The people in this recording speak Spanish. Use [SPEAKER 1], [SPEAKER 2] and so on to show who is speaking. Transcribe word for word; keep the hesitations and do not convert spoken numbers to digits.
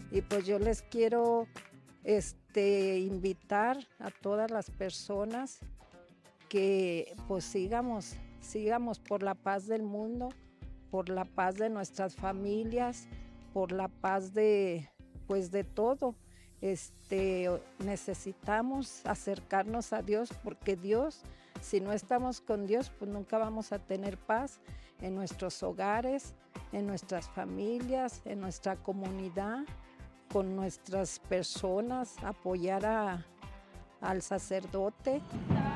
[SPEAKER 1] Y pues yo les quiero este, invitar a todas las personas que pues sigamos, sigamos por la paz del mundo, por la paz de nuestras familias, por la paz de, pues de todo. Este, necesitamos acercarnos a Dios porque Dios, si no estamos con Dios, pues nunca vamos a tener paz en nuestros hogares, en nuestras familias, en nuestra comunidad, con nuestras personas, apoyar a, al sacerdote.